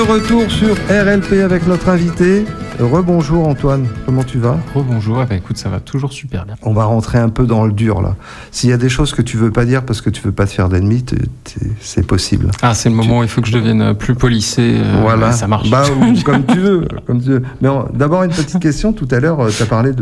Retour sur RLP avec notre invité. Rebonjour Antoine, comment tu vas ? Rebonjour, écoute, ça va toujours super bien. On va rentrer un peu dans le dur là. S'il y a des choses que tu veux pas dire parce que tu veux pas te faire d'ennemis, c'est possible. Ah, c'est le moment où il faut que je devienne plus polissé. Voilà, ça marche. Bah, comme tu veux. Mais d'abord une petite question. Tout à l'heure, tu as parlé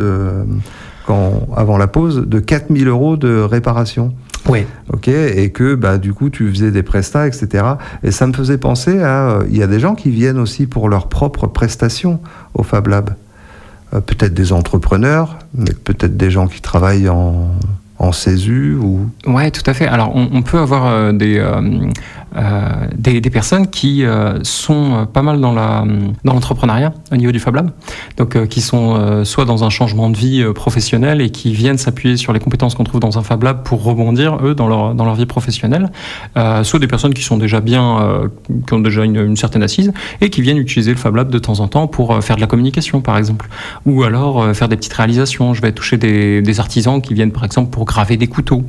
avant la pause, de 4 000 € de réparation. Oui. Ok, et que du coup tu faisais des prestats, etc. Et ça me faisait penser il y a des gens qui viennent aussi pour leurs propres prestations au Fab Lab. Peut-être des entrepreneurs, mais peut-être des gens qui travaillent en CESU ou... Ouais, tout à fait. Alors on peut avoir des personnes qui sont pas mal dans l'entrepreneuriat au niveau du Fab Lab, donc qui sont soit dans un changement de vie professionnel et qui viennent s'appuyer sur les compétences qu'on trouve dans un Fab Lab pour rebondir eux dans leur vie professionnelle, soit des personnes qui sont déjà qui ont déjà une certaine assise et qui viennent utiliser le Fab Lab de temps en temps pour faire de la communication par exemple, ou alors faire des petites réalisations. Je vais toucher des artisans qui viennent par exemple pour graver des couteaux.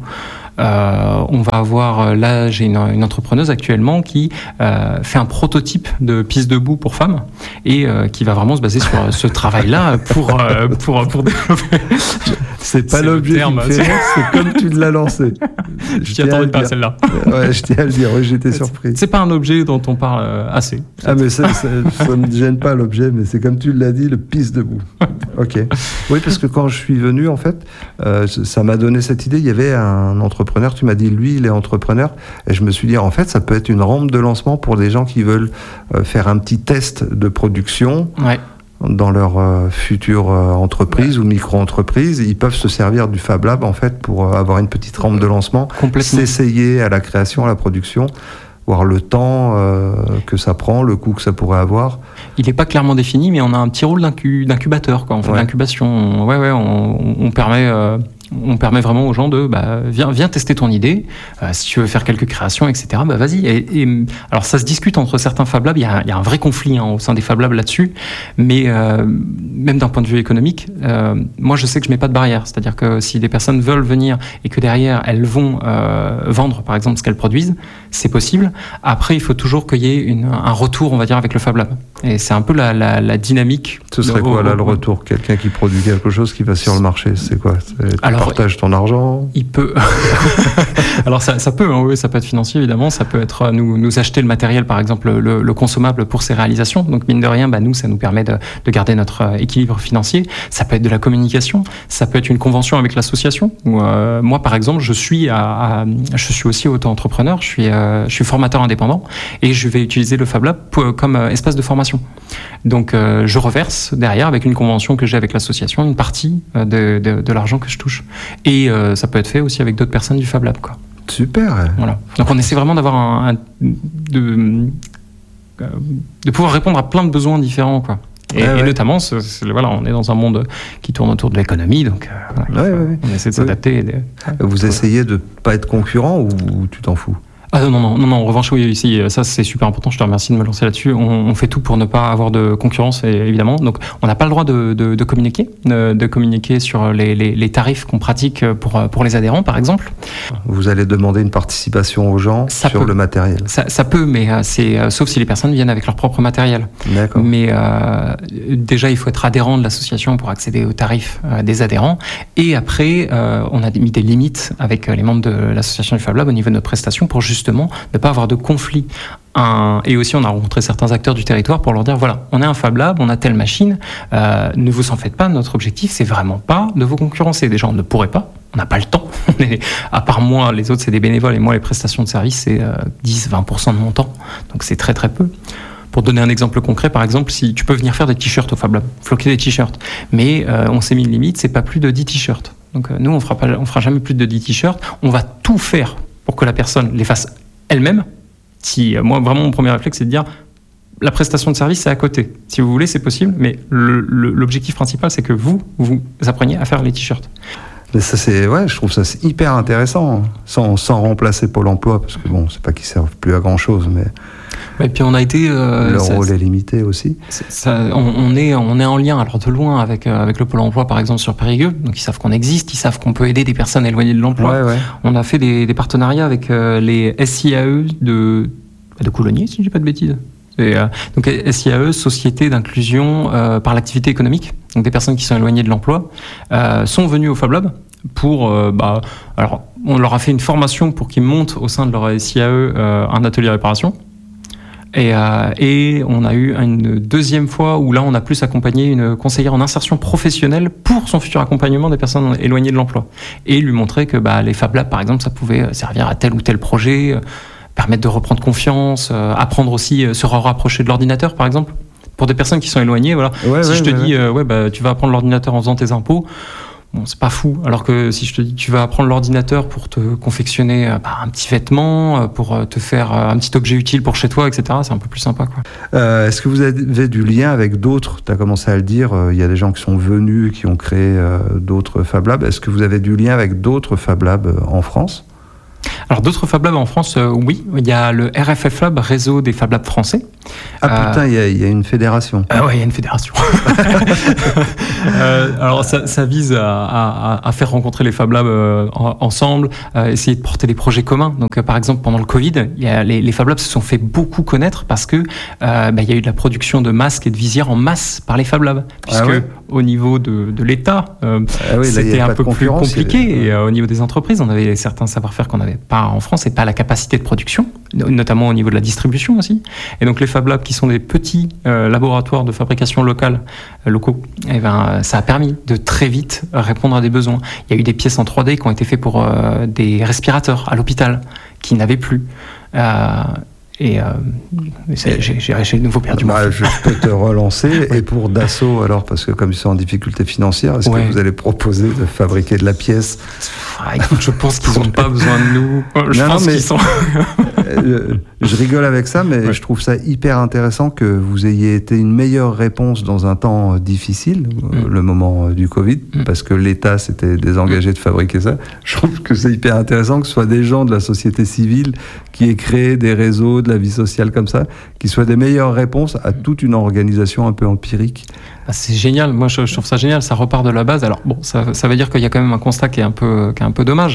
On va avoir, là j'ai une entrepreneuse actuellement qui fait un prototype de piste debout pour femmes et qui va vraiment se baser sur ce travail-là pour développer. C'est pas l'objet qui me fait rire, c'est comme tu l'as lancé. Je t'y attendais pas celle-là. Ouais, je tiens à le dire, oui, j'étais surpris. C'est pas un objet dont on parle assez. Ah mais ça me gêne pas l'objet, mais c'est comme tu l'as dit, le piste debout. Ok. Oui, parce que quand je suis venu, en fait, ça m'a donné cette idée. Il y avait un entrepreneur, tu m'as dit, lui, il est entrepreneur, et je me suis dit, en fait, ça peut être une rampe de lancement pour des gens qui veulent faire un petit test de production. Ouais. Dans leur future entreprise ou micro-entreprise, ils peuvent se servir du Fab Lab en fait pour avoir une petite rampe de lancement, s'essayer à la création, à la production, voir le temps que ça prend, le coût que ça pourrait avoir. Il n'est pas clairement défini, mais on a un petit rôle d'incubateur, quoi. On fait de l'incubation. On permet vraiment aux gens de viens tester ton idée, si tu veux faire quelques créations, etc. Vas-y. Et alors ça se discute entre certains Fab Labs. Il y a un vrai conflit au sein des Fab Labs là-dessus, mais même d'un point de vue économique, moi je sais que je mets pas de barrière. C'est-à-dire que si des personnes veulent venir et que derrière elles vont vendre par exemple ce qu'elles produisent, c'est possible. Après il faut toujours qu'il y ait un retour, on va dire, avec le Fab Lab. Et c'est un peu la dynamique. Ce serait quoi là le retour ? Quelqu'un qui produit quelque chose qui va sur le marché, c'est quoi ? Partage ton argent. Il peut. Alors ça peut, oui, ça peut être financier évidemment. Ça peut être nous acheter le matériel, par exemple le consommable pour ces réalisations. Donc mine de rien, nous ça nous permet de garder notre équilibre financier. Ça peut être de la communication. Ça peut être une convention avec l'association. Moi par exemple, je suis aussi auto-entrepreneur. Je suis formateur indépendant et je vais utiliser le Fab Lab comme espace de formation. Donc je reverse derrière avec une convention que j'ai avec l'association une partie de l'argent que je touche. Et ça peut être fait aussi avec d'autres personnes du Fab Lab, quoi. Super. Voilà. Donc on essaie vraiment d'avoir de pouvoir répondre à plein de besoins différents, quoi. Et notamment, on est dans un monde qui tourne autour de l'économie, donc on essaie de s'adapter. Vous essayez de pas être concurrent ou tu t'en fous ? Ah non, en revanche, oui, ici, ça c'est super important, je te remercie de me lancer là-dessus. On fait tout pour ne pas avoir de concurrence, évidemment. Donc on n'a pas le droit de communiquer sur les tarifs qu'on pratique pour les adhérents, par exemple. Vous allez demander une participation aux gens sur le matériel. Ça peut, mais sauf si les personnes viennent avec leur propre matériel. D'accord. Mais déjà, il faut être adhérent de l'association pour accéder aux tarifs des adhérents. Et après, on a mis des limites avec les membres de l'association du Fab Lab au niveau de nos prestations pour justement ne pas avoir de conflit. Et aussi, on a rencontré certains acteurs du territoire pour leur dire, voilà, on est un Fab Lab, on a telle machine, ne vous en faites pas, notre objectif, c'est vraiment pas de vous concurrencer. Déjà, on ne pourrait pas, on n'a pas le temps. À part moi, les autres, c'est des bénévoles, et moi, les prestations de service, c'est 10-20% de mon temps. Donc, c'est très, très peu. Pour donner un exemple concret, par exemple, si tu peux venir faire des t-shirts au Fab Lab, floquer des t-shirts, mais on s'est mis une limite, c'est pas plus de 10 t-shirts. Donc, nous, on fera jamais plus de 10 t-shirts. On va tout faire pour que la personne les fasse elle-même. Moi, vraiment, mon premier réflexe, c'est de dire la prestation de service, c'est à côté. Si vous voulez, c'est possible, mais l'objectif principal, c'est que vous appreniez à faire les t-shirts. Mais ça, je trouve ça c'est hyper intéressant, sans remplacer Pôle emploi, parce que bon, c'est pas qu'ils servent plus à grand-chose, mais... Et puis on a été... leur rôle est limité aussi. On est en lien, alors de loin, avec le Pôle emploi, par exemple, sur Périgueux. Donc ils savent qu'on existe, ils savent qu'on peut aider des personnes éloignées de l'emploi. Ouais. On a fait des partenariats avec les SIAE de Coulonnier, si je dis pas de bêtises. Donc SIAE, Société d'inclusion par l'activité économique. Donc des personnes qui sont éloignées de l'emploi sont venues au Fab Lab pour... alors, on leur a fait une formation pour qu'ils montent au sein de leur SIAE un atelier réparation. Et on a eu une deuxième fois où là on a plus accompagné une conseillère en insertion professionnelle pour son futur accompagnement des personnes éloignées de l'emploi et lui montrer que les Fab Labs par exemple ça pouvait servir à tel ou tel projet, permettre de reprendre confiance, apprendre aussi se rapprocher de l'ordinateur par exemple pour des personnes qui sont éloignées. Voilà. Si je te dis tu vas apprendre l'ordinateur en faisant tes impôts. Bon, c'est pas fou. Alors que si je te dis que tu vas apprendre l'ordinateur pour te confectionner un petit vêtement, pour te faire un petit objet utile pour chez toi, etc., c'est un peu plus sympa, quoi. Est-ce que vous avez du lien avec d'autres ? Tu as commencé à le dire, il y a des gens qui sont venus, qui ont créé d'autres Fab Labs. Est-ce que vous avez du lien avec d'autres Fab Labs en France ? Alors d'autres Fab Labs en France, oui. Il y a le RFF Lab, réseau des Fab Labs français. Ah putain, il y a une fédération. Ah ouais, il y a une fédération. Alors ça vise à faire rencontrer les Fab Labs ensemble, essayer de porter des projets communs. Donc par exemple pendant le Covid, les Fab Labs se sont fait beaucoup connaître parce que il y a eu de la production de masques et de visières en masse par les Fab Labs, puisque au niveau de l'État, c'était un peu plus compliqué. Et au niveau des entreprises, on avait certains savoir-faire qu'on n'avait pas en France et pas la capacité de production, notamment au niveau de la distribution aussi. Et donc les Fab Labs qui sont des petits laboratoires de fabrication locaux, ça a permis de très vite répondre à des besoins. Il y a eu des pièces en 3D qui ont été faites pour des respirateurs à l'hôpital qui n'avaient plus. J'ai de nouveau perdu mon fil. Je peux te relancer. Et pour Dassault, alors, parce que comme ils sont en difficulté financière, est-ce que vous allez proposer de fabriquer de la pièce ? Écoute, je pense qu'ils n'ont pas besoin de nous. Je pense qu'ils sont... je rigole avec ça, mais je trouve ça hyper intéressant que vous ayez été une meilleure réponse dans un temps difficile, le moment du Covid, parce que l'État s'était désengagé de fabriquer ça. Je trouve que c'est hyper intéressant que ce soit des gens de la société civile qui aient créé des réseaux, de la vie sociale comme ça, qui soient des meilleures réponses à toute une organisation un peu empirique. C'est génial, moi je trouve ça génial, ça repart de la base. Alors bon, ça veut dire qu'il y a quand même un constat qui est un peu dommage.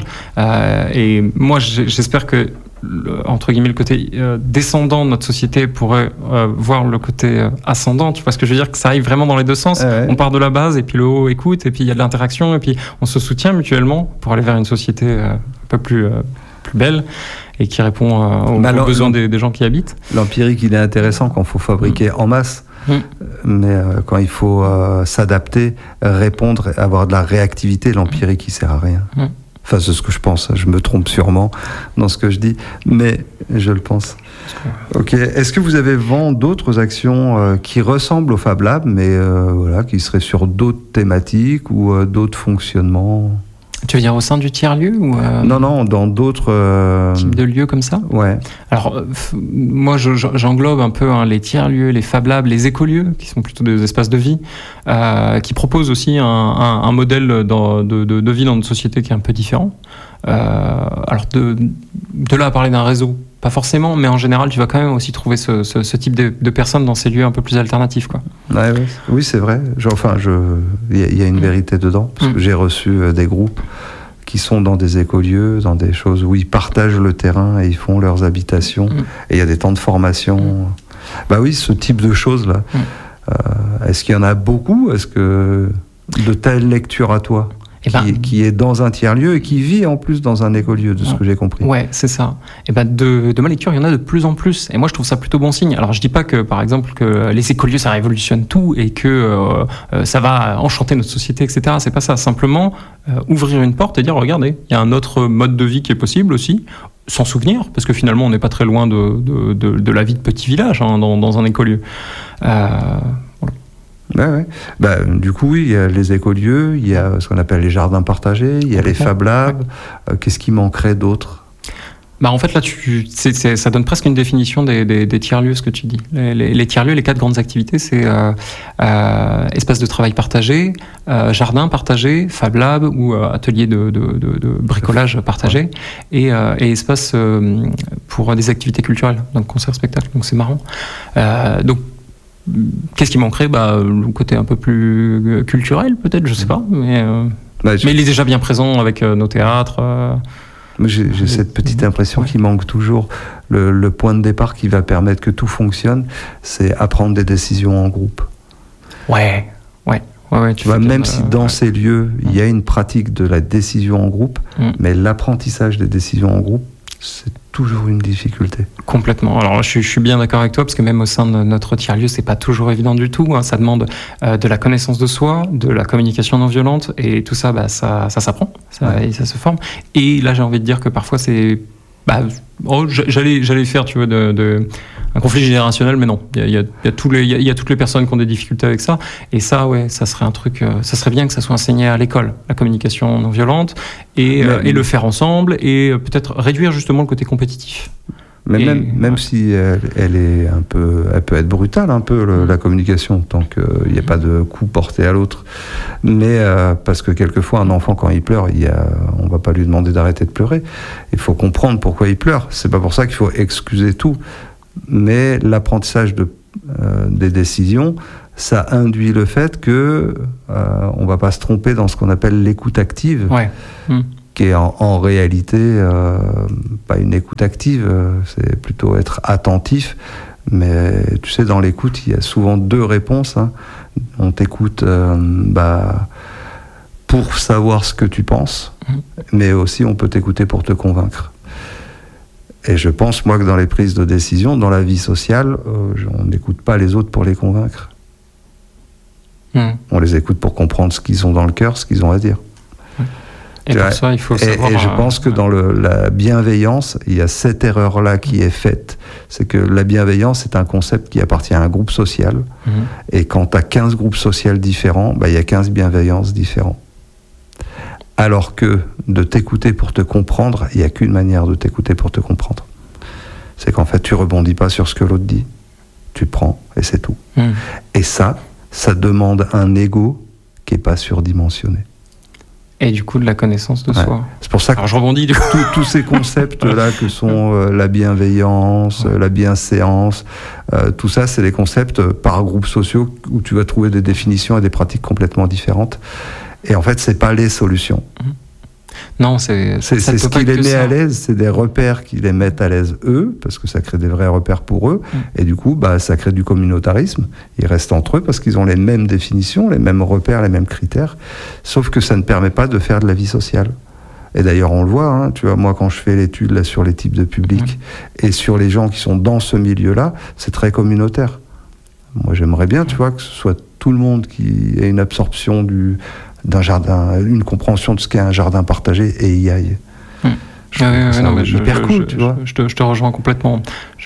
Et moi j'espère que, entre guillemets, le côté descendant de notre société pourrait voir le côté ascendant. Tu vois ce que je veux dire, que ça aille vraiment dans les deux sens. On part de la base et puis le haut écoute et puis il y a de l'interaction et puis on se soutient mutuellement pour aller vers une société un peu plus belle et qui répond aux besoins des gens qui y habitent. L'empirique, il est intéressant quand il faut fabriquer en masse. Mais quand il faut s'adapter, répondre, avoir de la réactivité, l'empirique il sert à rien. Enfin, c'est ce que je pense. Je me trompe sûrement dans ce que je dis, mais je le pense. Ok. Est-ce que vous avez vent d'autres actions qui ressemblent au Fab Lab, mais qui seraient sur d'autres thématiques ou d'autres fonctionnements ? Tu veux dire au sein du tiers-lieu ou Non, dans d'autres... types de lieux comme ça ? Ouais. Alors, moi, j'englobe un peu les tiers-lieux, les Fab Labs, les écolieux, qui sont plutôt des espaces de vie, qui proposent aussi un modèle de vie dans notre société qui est un peu différent. Alors, de là à parler d'un réseau, pas forcément, mais en général, tu vas quand même aussi trouver ce type de personnes dans ces lieux un peu plus alternatifs, quoi. Oui, c'est vrai. Il y a une vérité dedans, parce que j'ai reçu des groupes qui sont dans des écolieux, dans des choses où ils partagent le terrain et ils font leurs habitations, et il y a des temps de formation. Oui, ce type de choses-là. Est-ce qu'il y en a beaucoup ? Est-ce que de telles lectures à toi ? Qui est dans un tiers-lieu et qui vit en plus dans un écolieu, de ce que j'ai compris. Ouais, c'est ça. Et de ma lecture, il y en a de plus en plus. Et moi, je trouve ça plutôt bon signe. Alors, je dis pas que, par exemple, que les écolieux, ça révolutionne tout et que ça va enchanter notre société, etc. C'est pas ça. Simplement, ouvrir une porte et dire, regardez, il y a un autre mode de vie qui est possible aussi, sans souvenir, parce que finalement, on n'est pas très loin de la vie de petit village dans un écolieu. Du coup, oui, il y a les écolieux, il y a ce qu'on appelle les jardins partagés, il y a les Fab Labs. Qu'est-ce qui manquerait d'autre ? En fait, là, ça donne presque une définition des tiers-lieux, ce que tu dis. Les tiers-lieux, les 4 grandes activités, c'est espace de travail partagé, jardin partagé, Fab Lab ou atelier de bricolage partagé, et espace pour des activités culturelles, donc concert-spectacle. Donc c'est marrant. Qu'est-ce qui manquerait ? Le côté un peu plus culturel, peut-être, je sais pas. Mais il est déjà bien présent avec nos théâtres. Moi, j'ai cette petite impression qu'il manque toujours le point de départ qui va permettre que tout fonctionne, c'est à prendre des décisions en groupe. Ouais, tu vois, même si dans ces lieux, il y a une pratique de la décision en groupe, mais l'apprentissage des décisions en groupe, c'est toujours une difficulté. Complètement. Alors, je suis bien d'accord avec toi, parce que même au sein de notre tiers-lieu, c'est pas toujours évident du tout. Hein. Ça demande de la connaissance de soi, de la communication non violente, et tout ça, ça s'apprend, et ça se forme. Et là, j'ai envie de dire que parfois, c'est... j'allais faire, tu vois, un conflit générationnel, mais non. Il y a toutes les personnes qui ont des difficultés avec ça. Et ça, ça serait un truc... ça serait bien que ça soit enseigné à l'école, la communication non violente, et le faire ensemble, et peut-être réduire justement le côté compétitif. Mais même si elle peut être brutale un peu, la communication, tant qu'il n'y a pas de coup porté à l'autre. Mais parce que quelquefois, un enfant, quand il pleure, on ne va pas lui demander d'arrêter de pleurer. Il faut comprendre pourquoi il pleure. C'est pas pour ça qu'il faut excuser tout. Mais l'apprentissage des décisions, ça induit le fait que on ne va pas se tromper dans ce qu'on appelle l'écoute active. Ouais. Qui est en réalité pas une écoute active, c'est plutôt être attentif. Mais tu sais, dans l'écoute, il y a souvent deux réponses. Hein. On t'écoute pour savoir ce que tu penses, mais aussi on peut t'écouter pour te convaincre. Et je pense, moi, que dans les prises de décision, dans la vie sociale, on n'écoute pas les autres pour les convaincre. On les écoute pour comprendre ce qu'ils ont dans le cœur, ce qu'ils ont à dire. Et pour ça, il faut savoir... Et je pense que dans la bienveillance, il y a cette erreur-là qui est faite. C'est que la bienveillance est un concept qui appartient à un groupe social. Et quand tu as 15 groupes sociaux différents, il y a 15 bienveillances différentes. Alors que de t'écouter pour te comprendre, il n'y a qu'une manière de t'écouter pour te comprendre. C'est qu'en fait, tu rebondis pas sur ce que l'autre dit. Tu prends, et c'est tout. Et ça demande un ego qui n'est pas surdimensionné. Et du coup, de la connaissance de soi. C'est pour ça que je rebondis, du coup. Tous ces concepts-là que sont la bienveillance, la bienséance, tout ça, c'est des concepts par groupes sociaux où tu vas trouver des définitions et des pratiques complètement différentes. Et en fait, c'est pas les solutions. Non, c'est ce qui les met à l'aise, c'est des repères qui les mettent à l'aise eux, parce que ça crée des vrais repères pour eux, et du coup, ça crée du communautarisme. Ils restent entre eux parce qu'ils ont les mêmes définitions, les mêmes repères, les mêmes critères, sauf que ça ne permet pas de faire de la vie sociale. Et d'ailleurs, on le voit, hein, tu vois, moi, quand je fais l'étude là, sur les types de publics et sur les gens qui sont dans ce milieu-là, c'est très communautaire. Moi, j'aimerais bien, tu vois, que ce soit tout le monde qui ait une absorption d'un jardin, une compréhension de ce qu'est un jardin partagé et y aille. Hyper cool, tu vois. Je te rejoins complètement.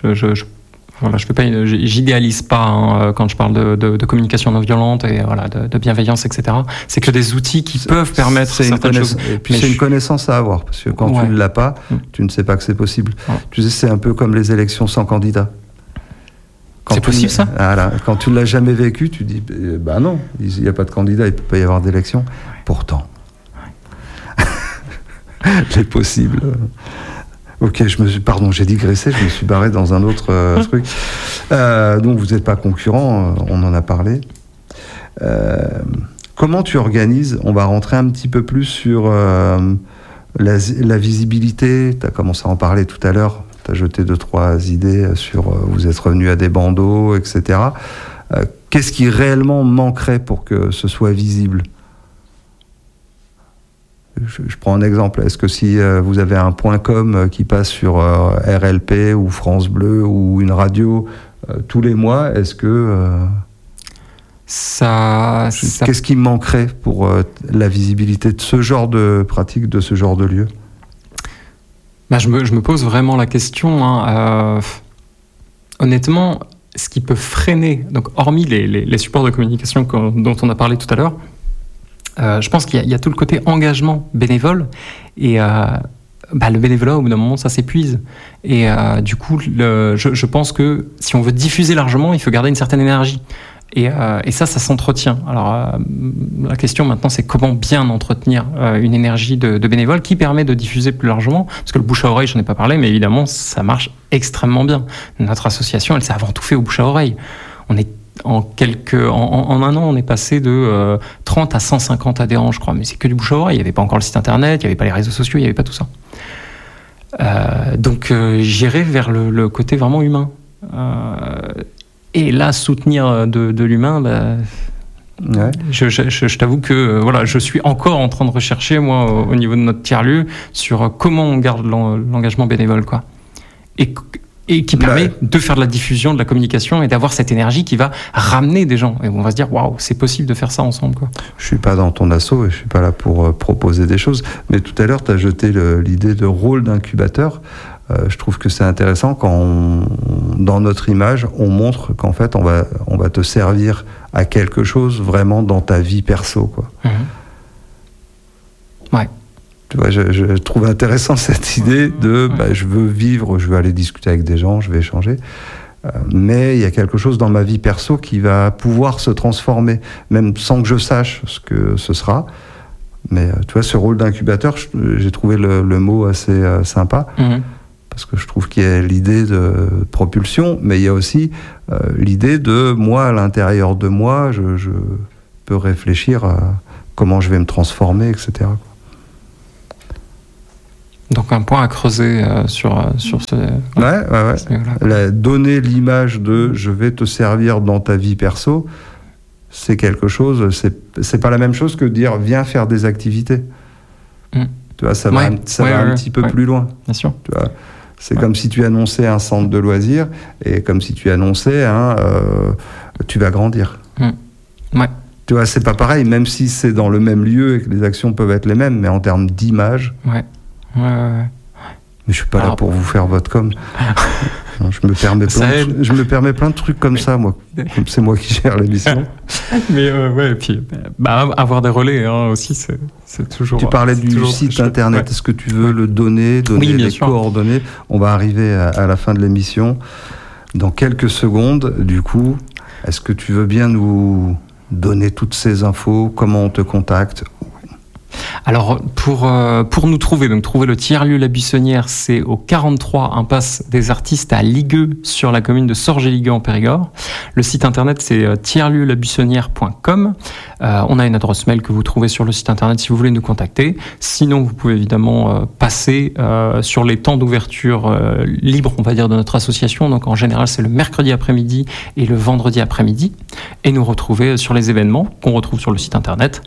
J'idéalise pas quand je parle de communication non violente et de bienveillance, etc. C'est que des outils qui peuvent permettre certaines choses. Et puis c'est une connaissance à avoir, parce que quand tu ne l'as pas, tu ne sais pas que c'est possible. Tu sais, c'est un peu comme les élections sans candidat. C'est possible, ça ? Quand tu ne l'as jamais vécu, tu dis, non, il n'y a pas de candidat, il ne peut pas y avoir d'élection. Pourtant, c'est possible. Ok, j'ai digressé, je me suis barré dans un autre truc. Donc vous n'êtes pas concurrents, on en a parlé. Comment tu organises ? On va rentrer un petit peu plus sur la visibilité. Tu as commencé à en parler tout à l'heure. Tu as jeté 2-3 idées sur vous êtes revenu à des bandeaux, etc. Qu'est-ce qui réellement manquerait pour que ce soit visible ? Je prends un exemple. Est-ce que si vous avez un .com qui passe sur RLP ou France Bleu ou une radio tous les mois, est-ce que... Qu'est-ce qui manquerait pour la visibilité de ce genre de pratique, de ce genre de lieu ? Je me pose vraiment la question. Honnêtement, ce qui peut freiner, donc hormis les supports de communication dont on a parlé tout à l'heure, je pense qu'il y a tout le côté engagement bénévole et le bénévolat, au bout d'un moment, ça s'épuise. Et du coup, je pense que si on veut diffuser largement, il faut garder une certaine énergie. Et ça s'entretient. Alors, la question maintenant, c'est comment bien entretenir une énergie de bénévole qui permet de diffuser plus largement. Parce que le bouche à oreille, j'en ai pas parlé, mais évidemment, ça marche extrêmement bien. Notre association, elle s'est avant tout fait au bouche à oreille. On est en un an, on est passé de 30 à 150 adhérents, je crois. Mais c'est que du bouche à oreille. Il n'y avait pas encore le site internet, il n'y avait pas les réseaux sociaux, il n'y avait pas tout ça. Donc j'irai vers le côté vraiment humain. Et là, soutenir de l'humain, ouais. Je t'avoue que voilà, je suis encore en train de rechercher, moi, au niveau de notre tiers-lieu, sur comment on garde l'engagement bénévole, quoi. Et qui permet de faire de la diffusion, de la communication et d'avoir cette énergie qui va ramener des gens. Et on va se dire, waouh, c'est possible de faire ça ensemble, quoi. Je suis pas dans ton asso et je suis pas là pour proposer des choses. Mais tout à l'heure, tu as jeté l'idée de rôle d'incubateur. Je trouve que c'est intéressant quand dans notre image, on montre qu'en fait, on va te servir à quelque chose vraiment dans ta vie perso, quoi. Ouais. Tu vois, je trouve intéressant cette idée de je veux vivre, je veux aller discuter avec des gens, je vais échanger. Mais il y a quelque chose dans ma vie perso qui va pouvoir se transformer, même sans que je sache ce que ce sera. Mais tu vois, ce rôle d'incubateur, j'ai trouvé le mot assez sympa. Parce que je trouve qu'il y a l'idée de propulsion, mais il y a aussi l'idée de moi, à l'intérieur de moi, je peux réfléchir à comment je vais me transformer, etc. Donc un point à creuser sur ce... Ouais. Donner l'image de je vais te servir dans ta vie perso, c'est quelque chose, c'est pas la même chose que de dire viens faire des activités. Tu vois, ça va un petit peu plus loin. Bien sûr. Tu vois, c'est comme si tu annonçais un centre de loisirs et comme si tu annonçais tu vas grandir. Ouais. Tu vois, c'est pas pareil, même si c'est dans le même lieu et que les actions peuvent être les mêmes, mais en termes d'image. Ouais. Mais je suis pas là pour vous faire votre com. Non, je me permets plein de trucs comme ça, moi. Comme c'est moi qui gère l'émission. Mais et puis avoir des relais aussi, c'est toujours. Tu parlais du site internet. Ouais. Est-ce que tu veux le donner les coordonnées? On va arriver à la fin de l'émission dans quelques secondes. Du coup, est-ce que tu veux bien nous donner toutes ces infos? Comment on te contacte? Alors, pour nous trouver, donc trouver le tiers-lieu La Buissonnière, c'est au 43 impasse des Artistes à Ligueux, sur la commune de Sorge-et-Ligueux en Périgord. Le site internet, c'est tiers-lieu-labuissonnière.com. On a une adresse mail que vous trouvez sur le site internet si vous voulez nous contacter. Sinon, vous pouvez évidemment passer sur les temps d'ouverture libres, on va dire, de notre association. Donc, en général, c'est le mercredi après-midi et le vendredi après-midi. Et nous retrouver sur les événements qu'on retrouve sur le site internet.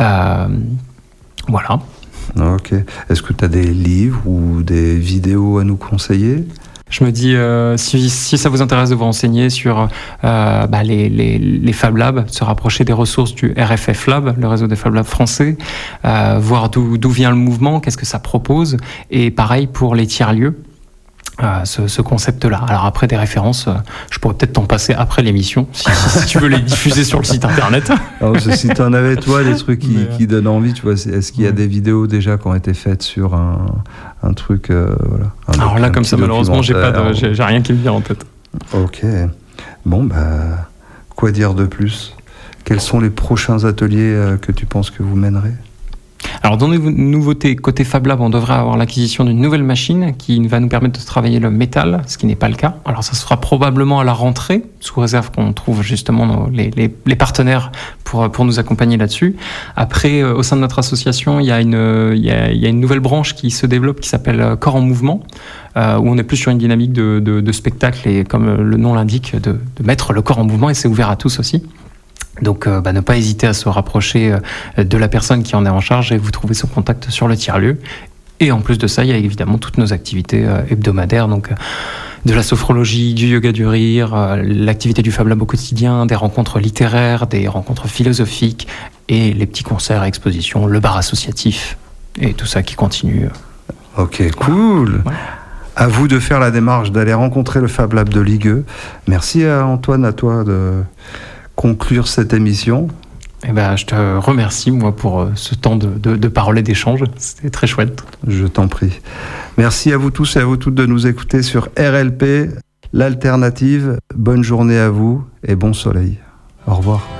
Voilà. Ok. Est-ce que tu as des livres ou des vidéos à nous conseiller ? Je me dis, si ça vous intéresse de vous renseigner sur les Fab Labs, se rapprocher des ressources du RFF Lab, le réseau des Fab Labs français, voir d'où vient le mouvement, qu'est-ce que ça propose, et pareil pour les tiers-lieux. Ce concept-là. Alors après des références, je pourrais peut-être t'en passer après l'émission, si tu veux les diffuser sur le site internet. Alors, si tu en avais, toi, des trucs qui donnent envie, tu vois, est-ce qu'il y a des vidéos déjà qui ont été faites sur un truc, voilà. Alors là, comme ça, malheureusement, j'ai rien qui me vient en tête. Ok. Bon, quoi dire de plus ? Quels sont les prochains ateliers que tu penses que vous mènerez ? Alors dans les nouveautés côté Fab Lab, on devrait avoir l'acquisition d'une nouvelle machine qui va nous permettre de travailler le métal, ce qui n'est pas le cas. Alors ça sera probablement à la rentrée, sous réserve qu'on trouve justement les partenaires pour nous accompagner là-dessus. Après, au sein de notre association, il y a une nouvelle branche qui se développe qui s'appelle Corps en Mouvement, où on est plus sur une dynamique de spectacle et, comme le nom l'indique, de mettre le corps en mouvement, et c'est ouvert à tous aussi. Donc, ne pas hésiter à se rapprocher de la personne qui en est en charge et vous trouvez son contact sur le tiers-lieu. Et en plus de ça, il y a évidemment toutes nos activités hebdomadaires, donc de la sophrologie, du yoga du rire, l'activité du Fab Lab au quotidien, des rencontres littéraires, des rencontres philosophiques et les petits concerts, expositions, le bar associatif et tout ça qui continue. Ok, cool. Ouais. À vous de faire la démarche d'aller rencontrer le Fab Lab de Ligueux. Merci à Antoine, à toi de conclure cette émission. Je te remercie, moi, pour ce temps de parole et d'échange. C'était très chouette. Je t'en prie. Merci à vous tous et à vous toutes de nous écouter sur RLP, l'alternative. Bonne journée à vous et bon soleil. Au revoir.